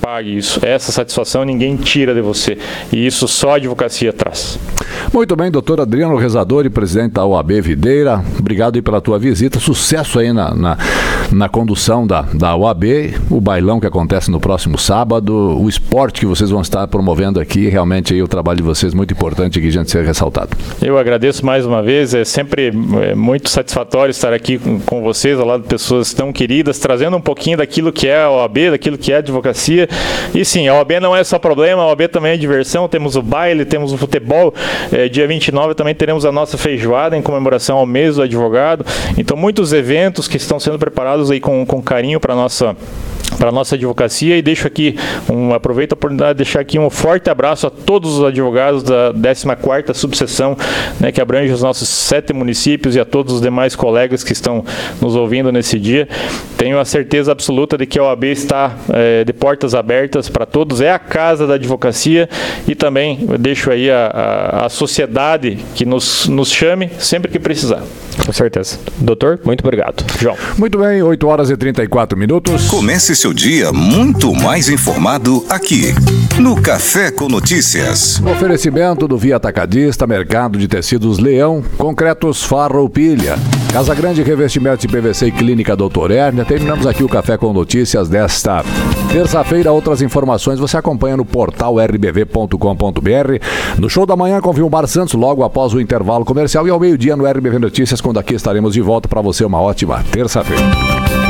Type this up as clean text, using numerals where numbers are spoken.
pague isso. Essa satisfação ninguém tira de você. E isso só a advocacia traz. Muito bem, doutor Adriano Rezadori, presidente da OAB Videira. Obrigado aí pela tua visita. Sucesso aí na condução da OAB, o bailão que acontece no próximo sábado, o esporte que vocês vão estar promovendo aqui. Realmente aí o trabalho de vocês muito importante aqui, gente, ser ressaltado. Eu agradeço mais uma vez. É sempre muito satisfatório estar aqui com vocês, ao lado de pessoas tão queridas, trazendo um pouquinho daquilo que é a OAB, daquilo que é a advocacia. E sim, a OAB não é só problema, a OAB também é diversão. Temos o baile, temos o futebol. Dia 29 também teremos a nossa feijoada em comemoração ao mês do advogado. Então, muitos eventos que estão sendo preparados aí com carinho para a nossa advocacia. E deixo aqui, aproveito a oportunidade de deixar aqui um forte abraço a todos os advogados da 14ª subseção, né, que abrange os nossos 7 municípios, e a todos os demais colegas que estão nos ouvindo nesse dia. Tenho a certeza absoluta de que a OAB está de portas abertas para todos, é a casa da advocacia, e também deixo aí a sociedade que nos chame sempre que precisar. Com certeza. Doutor, muito obrigado. João. Muito bem, 8h34. Comece seu dia muito mais informado aqui, no Café com Notícias. Oferecimento do Via Atacadista, Mercado de Tecidos Leão, Concretos Farroupilha, Casa Grande Revestimentos de PVC e Clínica Doutor Hérnia. Terminamos aqui o Café com Notícias desta terça-feira. Outras informações você acompanha no portal rbv.com.br. No Show da Manhã com Vilmar Santos, logo após o intervalo comercial, e ao meio-dia no RBV Notícias, quando aqui estaremos de volta para você. Uma ótima terça-feira.